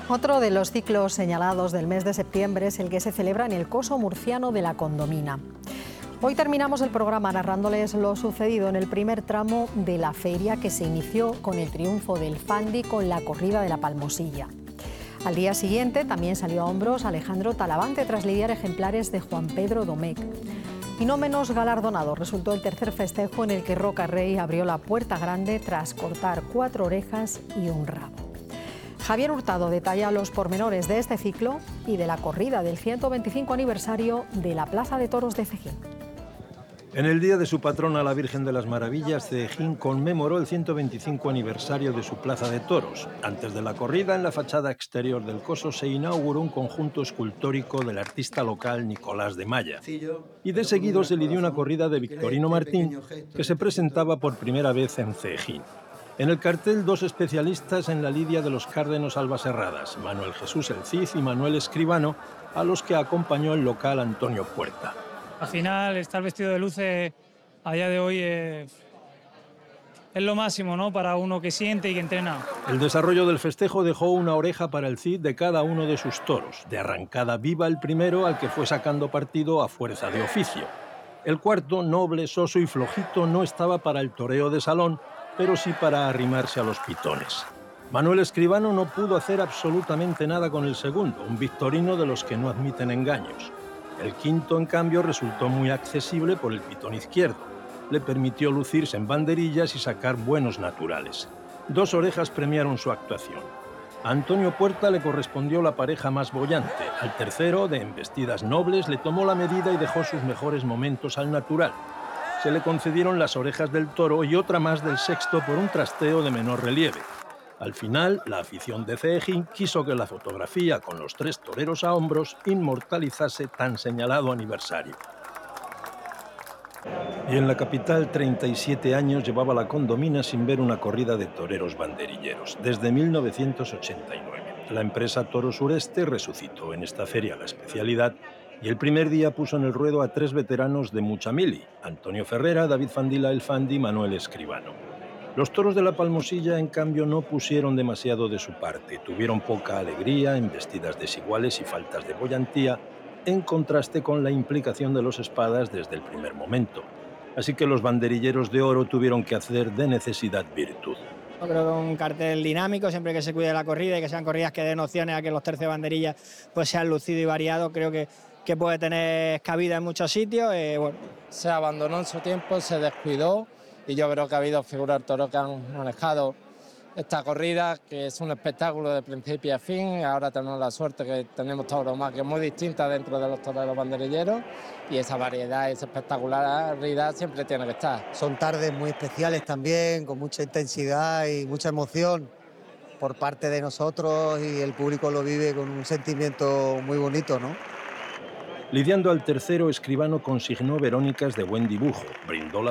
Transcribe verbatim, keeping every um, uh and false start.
Otro de los ciclos señalados del mes de septiembre es el que se celebra en el Coso Murciano de la Condomina. Hoy terminamos el programa narrándoles lo sucedido en el primer tramo de la feria, que se inició con el triunfo del Fandi con la corrida de la Palmosilla. Al día siguiente también salió a hombros Alejandro Talavante tras lidiar ejemplares de Juan Pedro Domecq. Y no menos galardonado resultó el tercer festejo, en el que Roca Rey abrió la puerta grande tras cortar cuatro orejas y un rabo. Javier Hurtado detalla los pormenores de este ciclo y de la corrida del ciento veinticinco aniversario de la Plaza de Toros de Cejín. En el día de su patrona, la Virgen de las Maravillas, Cejín conmemoró el ciento veinticinco aniversario de su Plaza de Toros. Antes de la corrida, en la fachada exterior del coso se inauguró un conjunto escultórico del artista local Nicolás de Maya. Y de seguido se lidió una corrida de Victorino Martín, que se presentaba por primera vez en Cejín. En el cartel, dos especialistas en la lidia de los cárdenos albaserradas, Manuel Jesús el Cid y Manuel Escribano, a los que acompañó el local Antonio Puerta. Al final, estar vestido de luces a día de hoy es, es lo máximo, ¿no?, para uno que siente y que entrena. El desarrollo del festejo dejó una oreja para el Cid de cada uno de sus toros. De arrancada viva el primero, al que fue sacando partido a fuerza de oficio. El cuarto, noble, soso y flojito, no estaba para el toreo de salón, pero sí para arrimarse a los pitones. Manuel Escribano no pudo hacer absolutamente nada con el segundo, un victorino de los que no admiten engaños. El quinto, en cambio, resultó muy accesible por el pitón izquierdo. Le permitió lucirse en banderillas y sacar buenos naturales. Dos orejas premiaron su actuación. A Antonio Puerta le correspondió la pareja más boyante. Al tercero, de embestidas nobles, le tomó la medida y dejó sus mejores momentos al natural. Se le concedieron las orejas del toro y otra más del sexto por un trasteo de menor relieve. Al final, la afición de Cejín quiso que la fotografía con los tres toreros a hombros inmortalizase tan señalado aniversario. Y en la capital, treinta y siete años llevaba la Condomina sin ver una corrida de toreros banderilleros, desde mil novecientos ochenta y nueve. La empresa Toro Sureste resucitó en esta feria la especialidad y el primer día puso en el ruedo a tres veteranos de mucha mili: Antonio Ferrera, David Fandila el Fandi y Manuel Escribano. Los toros de la Palmosilla, en cambio, no pusieron demasiado de su parte. Tuvieron poca alegría, embestidas desiguales y faltas de boyantía, en contraste con la implicación de los espadas desde el primer momento. Así que los banderilleros de oro tuvieron que hacer de necesidad virtud. Yo creo que un cartel dinámico, siempre que se cuide la corrida y que sean corridas que den opciones a que los tercios de banderillas pues sean lucidos y variados, creo que, que puede tener cabida en muchos sitios. Eh, bueno. Se abandonó en su tiempo, se descuidó, y yo creo que ha habido figuras toros que han manejado esta corrida, que es un espectáculo de principio a fin. Ahora tenemos la suerte que tenemos tauromaquias muy distintas dentro de los toros de los banderilleros, y esa variedad, esa espectacularidad siempre tiene que estar. Son tardes muy especiales también, con mucha intensidad y mucha emoción por parte de nosotros, y el público lo vive con un sentimiento muy bonito, ¿no? Lidiando al tercero, Escribano consignó Verónicas de buen dibujo, brindó la